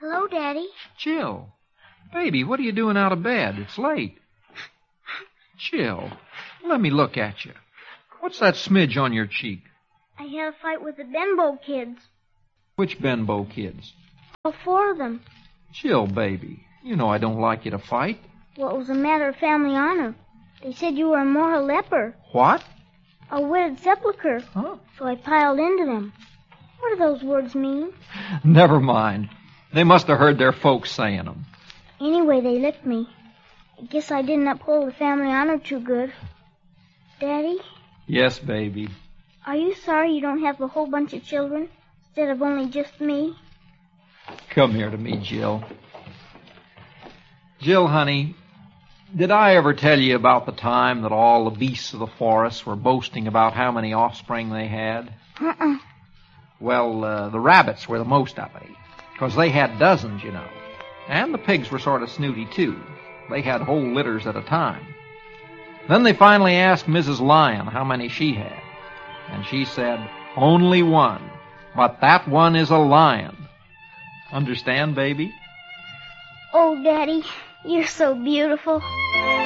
Hello, Daddy. Jill. Baby, what are you doing out of bed? It's late. Jill, let me look at you. What's that smidge on your cheek? I had a fight with the Benbow kids. Which Benbow kids? All 4 of them. Jill, baby, you know I don't like you to fight. Well, it was a matter of family honor. They said you were a mortal leper. What? A witted sepulcher. Huh? So I piled into them. What do those words mean? Never mind. They must have heard their folks saying them. Anyway, they licked me. I guess I didn't uphold the family honor too good. Daddy? Yes, baby. Are you sorry you don't have a whole bunch of children instead of only just me? Come here to me, Jill. Jill, honey, did I ever tell you about the time that all the beasts of the forest were boasting about how many offspring they had? Uh-uh. Well, the rabbits were the most uppity, because they had dozens, you know. And the pigs were sort of snooty, too. They had whole litters at a time. Then they finally asked Mrs. Lion how many she had. And she said, only one. But that one is a lion. Understand, baby? Oh, Daddy, you're so beautiful.